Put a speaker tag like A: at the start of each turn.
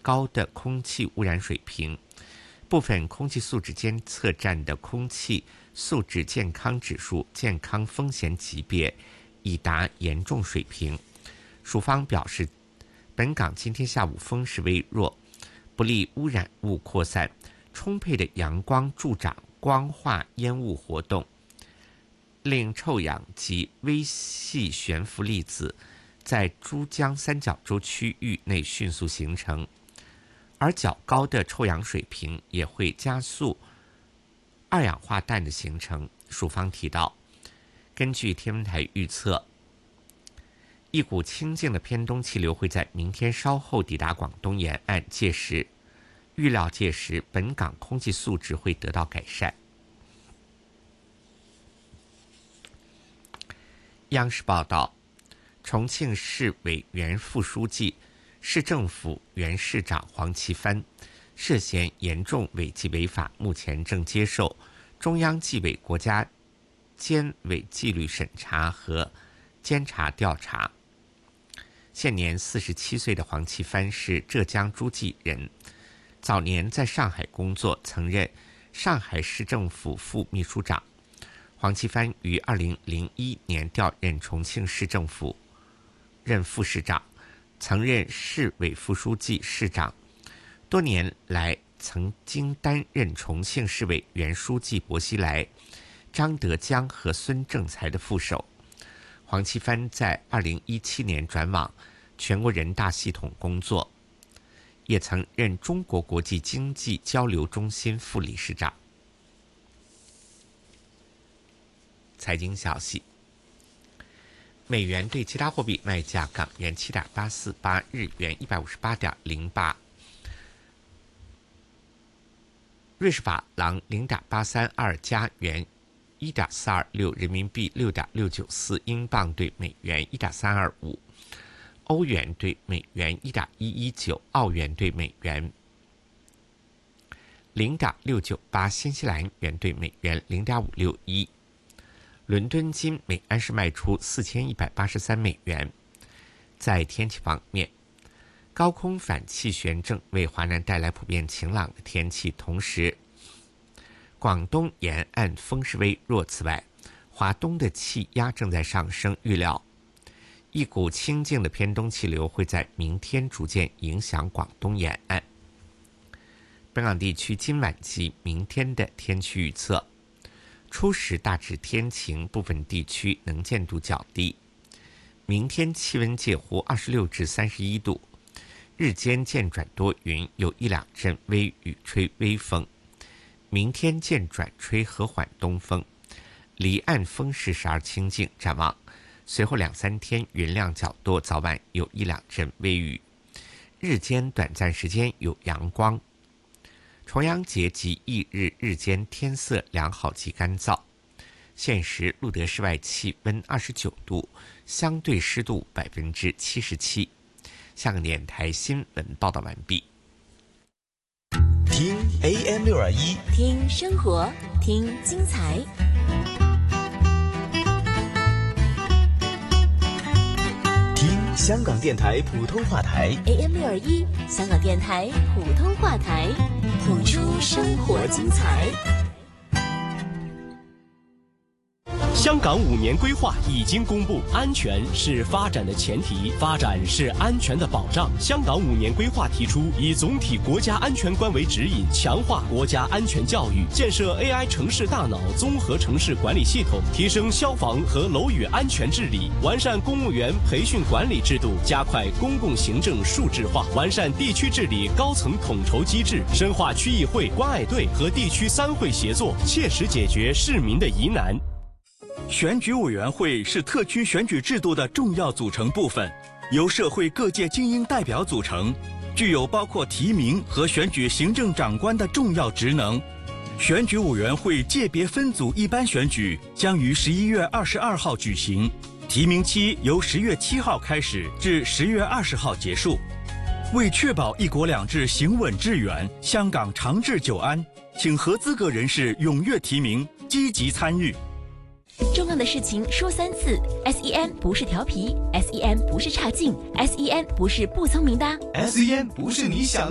A: 高的空气污染水平，部分空气素质监测站的空气素质健康指数健康风险级别已达严重水平。署方表示，本港今天下午风势微弱，不利污染物扩散，充沛的阳光助长光化烟雾活动，令臭氧及微细悬浮粒子在珠江三角洲区域内迅速形成，而较高的臭氧水平也会加速二氧化氮的形成。署方提到，根据天文台预测，一股清劲的偏东气流会在明天稍后抵达广东沿岸，预料届时本港空气素质会得到改善。央视报道，重庆市委原副书记、市政府原市长黄奇帆涉嫌严重违纪违法，目前正接受中央纪委国家监委纪律审查和监察调查。现年47岁的黄奇帆是浙江诸暨人，早年在上海工作，曾任上海市政府副秘书长。黄奇帆于2001年调任重庆市政府，任副市长，曾任市委副书记、市长，多年来曾经担任重庆市委原书记薄熙来、张德江和孙政才的副手。黄奇帆在2017年转往全国人大系统工作，也曾任中国国际经济交流中心副理事长。财经消息，美元对其他货币卖价：港元7.848，日元158.08，瑞士法郎0.832，加元1.426，人民币6.694，英镑对美元1.325，欧元对美元1.119，澳元对美元0.698，新西兰元对美元0.561。伦敦金每安士卖出4183美元。在天气方面，高空反气旋正为华南带来普遍晴朗的天气，同时广东沿岸风势微弱。此外，华东的气压正在上升，预料一股清劲的偏东气流会在明天逐渐影响广东沿岸。本港地区今晚及明天的天气预测：初时大致天晴，部分地区能见度较低。明天气温介乎26至31度，日间渐转多云，有一两阵微雨，吹微风。明天渐转吹和缓东风，离岸风势时而清劲。展望随后2-3天云量较多，早晚有一两阵微雨，日间短暂时间有阳光。重阳节及翌日日间天色良好及干燥。现时录得室外气温29度，相对湿度77%。香港电台新闻报道完毕。
B: 听 AM621，
C: 听生活，听精彩。
B: 听香港电台普通话台
C: AM621，香港电台普通话台，谱出生活精彩。
D: 香港5年规划已经公布，安全是发展的前提，发展是安全的保障。香港5年规划提出，以总体国家安全观为指引，强化国家安全教育，建设 AI 城市大脑综合城市管理系统，提升消防和楼宇安全治理，完善公务员培训管理制度，加快公共行政数字化，完善地区治理高层统筹机制，深化区议会、关爱队和地区3会协作，切实解决市民的疑难。
E: 选举委员会是特区选举制度的重要组成部分，由社会各界精英代表组成，具有包括提名和选举行政长官的重要职能。选举委员会界别分组一般选举将于11月22号举行，提名期由10月7号开始至10月20号结束。为确保一国两制行稳致远，香港长治久安，请合资格人士踊跃提名，积极参与。
C: 重要的事情说3次 ，SEN 不是调皮 ，SEN 不是差劲 ，SEN 不是不聪明的
F: ，SEN 不是你想的